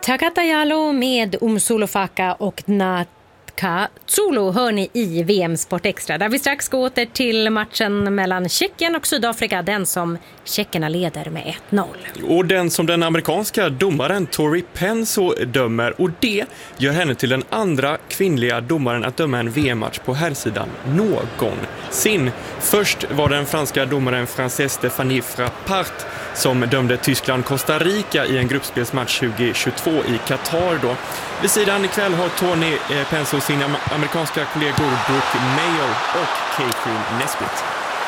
Takatajalo med Umsulofaka och Natka Zulu hör ni i VM Sport Extra, där vi strax går åter till matchen mellan Tjeckien och Sydafrika, den som tjeckerna leder med 1-0. Och den som den amerikanska domaren Tori Penso dömer, och det gör henne till den andra kvinnliga domaren att döma en VM-match på herrsidan någonsin. Först var den franska domaren Frances Stéphanie Frappart som dömde Tyskland-Costa Rica i en gruppspelsmatch 2022 i Qatar då. Vid sidan ikväll har Tony Penso sina amerikanska kollegor Brooke Mayo och Catherine Nesbitt.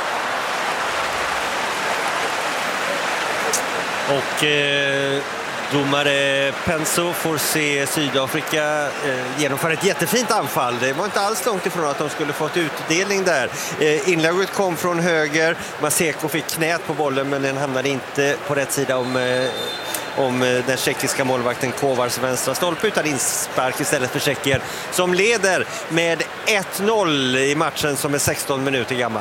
Och domare Penso får se Sydafrika genomföra ett jättefint anfall. Det var inte alls långt ifrån att de skulle fått utdelning där. Inlägget kom från höger. Maseko fick knät på bollen, men den hamnade inte på rätt sida om den tjeckiska målvakten Kovars vänstra stolpe, utan inspark istället för Tjeckien, som leder med 1-0 i matchen som är 16 minuter gammal.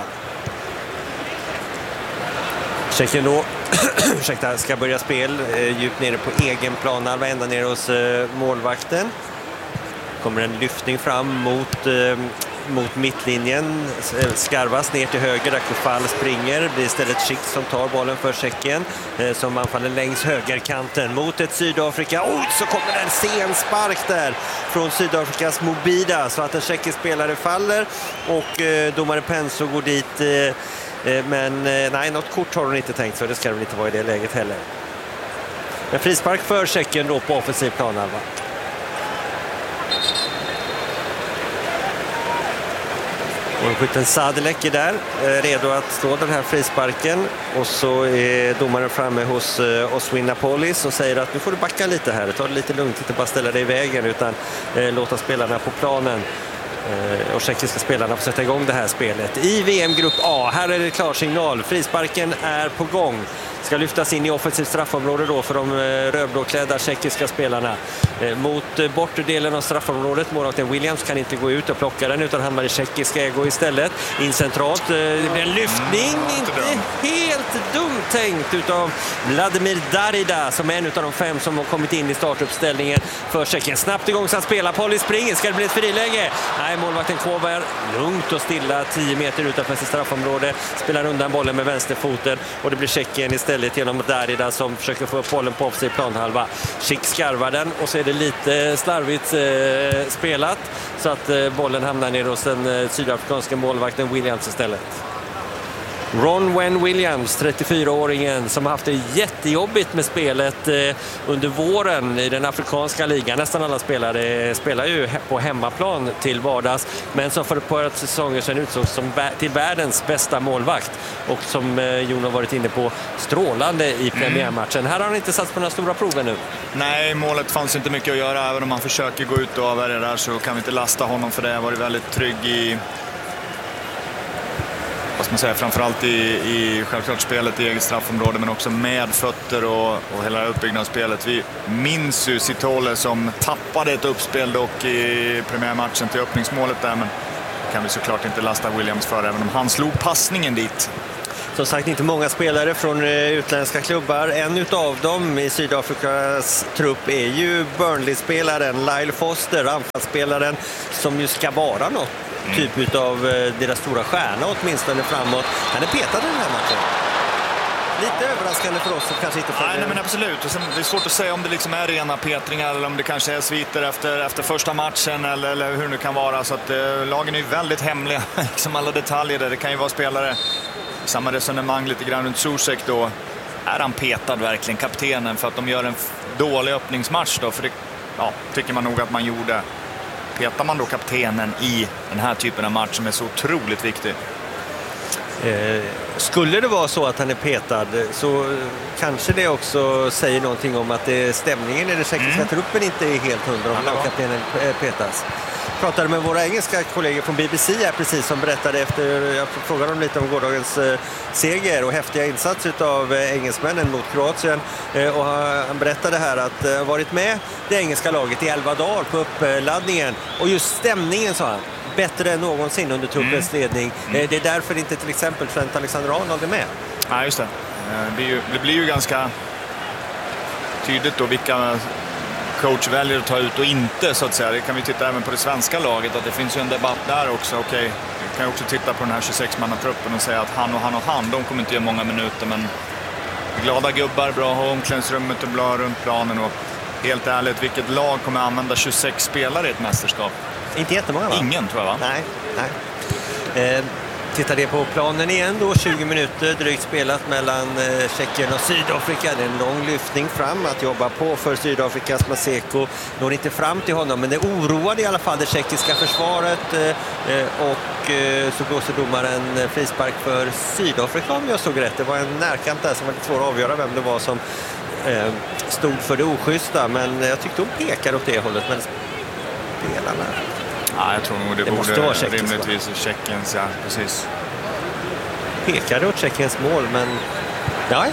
Tjeckien då ska börja spel djupt nere på egen plan, ända ner hos målvakten. Kommer en lyftning fram mot mittlinjen, skarvas ner till höger där Kufal springer. Det blir istället Schick som tar bollen för Tjeckien, som anfaller längs högerkanten mot ett Sydafrika. Så kommer en sen spark där från Sydafrikas Mobida, så att en tjeckisk spelare faller och domare Penso går dit. Men nej, något kort har hon inte tänkt, så det ska det inte vara i det läget heller. En frispark för Tjeckien då på offensiv planhalva. Och skytten Sadilek är där, redo att slå den här frisparken. Och så är domaren framme hos Oswin Napolis och säger att nu får du backa lite här. Ta det lite lugnt, inte bara ställa dig i vägen, utan låta spelarna på planen och tjeckiska spelarna får sätta igång det här spelet. I VM-grupp A, här är det klar signal. Frisparken är på gång. Ska lyftas in i offensivt straffområde då för de rödblåklädda tjeckiska spelarna. Mot bortre delen av straffområdet. Målvakten Williams kan inte gå ut och plocka den, utan hamnar i tjeckiska ägo istället. In centralt. Det blir en lyftning. Inte helt dumt tänkt utav Vladimir Darida, som är en av de 5 som har kommit in i startuppställningen för Tjeckien. Snabbt igång så att spela. Polly springer. Ska det bli ett friläge? Nej, målvakten Kovar lugnt och stilla 10 meter utanför sitt straffområde. Spelar undan bollen med vänsterfoten, och det blir Tjeckien istället genom Darida som försöker få upp bollen på sig i planhalva. Schick skarvar den, och så är det lite slarvigt spelat, så att bollen hamnar ner hos den sydafrikanska målvakten Williams istället. Ron Wen Williams, 34-åringen som har haft det jättejobbigt med spelet under våren i den afrikanska ligan. Nästan alla spelare spelar ju på hemmaplan till vardags, men som för ett par säsonger sedan utsågs till världens bästa målvakt, och som Jon har varit inne på, strålande i premiärmatchen. Här har han inte satt på några stora prover nu. Nej, målet fanns inte mycket att göra. Även om man försöker gå ut och avvärja det där, så kan vi inte lasta honom för det. Han har varit väldigt trygg i, vad ska man säga, framförallt i självklart spelet i eget straffområde, men också med fötter och hela uppbyggnadsspelet. Vi minns ju Sitole som tappade ett uppspel dock i premiärmatchen till öppningsmålet där, men kan vi såklart inte lasta Williams för, även om han slog passningen dit. Som sagt, inte många spelare från utländska klubbar. En utav dem i Sydafrikas trupp är ju Burnley-spelaren Lyle Foster, anfallsspelaren som ju ska vara något typ av deras stora stjärna åtminstone framåt. Han är petad i den här matchen. Lite överraskande för oss som kanske inte får... Nej, men absolut. Och sen, det är svårt att säga om det liksom är rena petringar eller om det kanske är sviter efter första matchen eller hur det nu kan vara. Så att lagen är ju väldigt hemliga, liksom alla detaljer där. Det kan ju vara spelare, samma resonemang lite grann runt Zuzek då. Är han petad verkligen, kaptenen, för att de gör en dålig öppningsmatch då? För det tycker man nog att man gjorde. Petar man då kaptenen i den här typen av match som är så otroligt viktig? Skulle det vara så att han är petad, så kanske det också säger någonting om att stämningen i den tjeckiska truppen inte är helt hundra om kaptenen petas. Jag pratade med våra engelska kollegor från BBC här precis, som berättade jag frågade dem lite om gårdagens seger och häftiga insats av engelsmännen mot Kroatien, och han berättade här att han varit med det engelska laget i 11 dagar på uppladdningen, och just stämningen, sa han, bättre än någonsin under truppens ledning. Det är därför inte till exempel Trent Alexander-Arnold är med. Ja, just det. Det blir ju ganska tydligt då vilka coach väljer att ta ut och inte, så att säga. Det kan vi titta även på det svenska laget, att det finns ju en debatt där också. Okej, vi kan ju också titta på den här 26-mannatruppen och säga att han, de kommer inte ge många minuter, men glada gubbar, bra omklädningsrummet och bra runt planen. Och helt ärligt, vilket lag kommer använda 26 spelare i ett mästerskap? Inte jättemånga, va? Ingen, tror jag, va? Nej. Tittar det på planen igen då, 20 minuter drygt spelat mellan Tjeckien och Sydafrika. Det är en lång lyftning fram att jobba på för Sydafrikas Maseko. Når inte fram till honom, men det oroade i alla fall det tjeckiska försvaret. Och så blåser domaren frispark för Sydafrika, om jag såg rätt. Det var en närkamp där som var lite svår att avgöra vem det var som stod för det oschyssta. Men jag tyckte hon pekade åt det hållet, men spelarna... Ja, jag tror nog det borde rimligtvis Tjeckiens, ja, precis. Pekade åt Tjeckiens mål, men nej,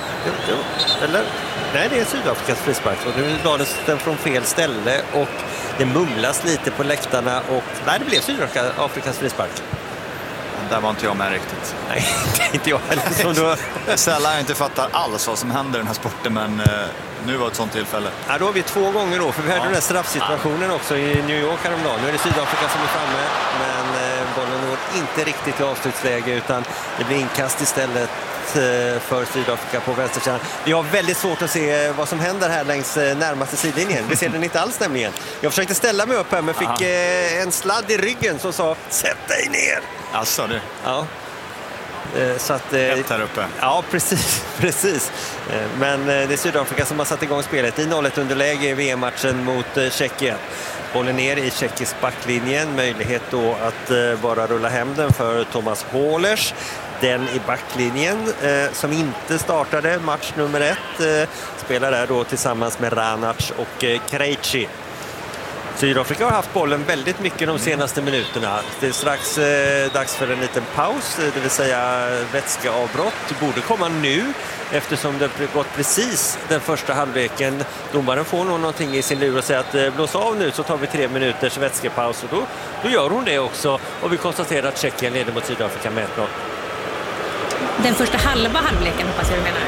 nej, det är Sydafrikas frispark. Och nu lades den från fel ställe och det mumlas lite på läktarna och nej, det blev Sydafrikas frispark. Där var inte jag med riktigt. Nej, inte jag heller. Sällan jag inte fattar alls vad som händer i den här sporten, men nu var ett sånt tillfälle. Ja, då har vi 2 gånger då, för vi hade den här straffsituationen också i New York häromdagen. Nu är det Sydafrika som är framme, men bollen når inte riktigt i avslutsläge, utan det blir inkast istället för Sydafrika på vänstersidan. Vi har väldigt svårt att se vad som händer här längs närmaste sidlinjen. Vi ser den inte alls nämligen. Jag försökte ställa mig upp här, men fick en sladd i ryggen som sa sätt dig ner. Alltså det. Ja. Så att, helt här uppe. Ja, precis. Men det är Sydafrika som har satt igång spelet i 0-1 underläge i VM-matchen mot Tjeckien. Bollen ner i tjeckisk backlinjen. Möjlighet då att bara rulla hem den för Thomas Hålers. Den i backlinjen som inte startade match nummer 1 spelar där då tillsammans med Ranac och Krejci. Sydafrika har haft bollen väldigt mycket de senaste minuterna. Det är strax dags för en liten paus, det vill säga vätskeavbrott. Det borde komma nu eftersom det gått precis den första halvleken. Domaren får nog någonting i sin lur och säger att blås av nu så tar vi 3 minuters vätskepaus. Och då gör hon det också och vi konstaterar att Tjeckien leder mot Sydafrika med 1-0. Den första halvleken hoppas jag du menar.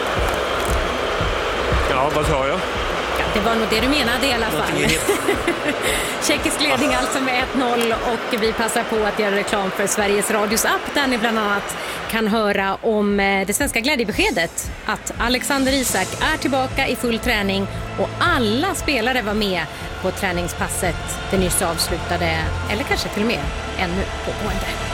Ja, vad sa jag? Det var nog det du menade i alla fall. Tjeckisk ledning alltså med 1-0 och vi passar på att göra reklam för Sveriges Radios app där ni bland annat kan höra om det svenska glädjebeskedet att Alexander Isak är tillbaka i full träning och alla spelare var med på träningspasset det nyss avslutade eller kanske till och med ännu pågående.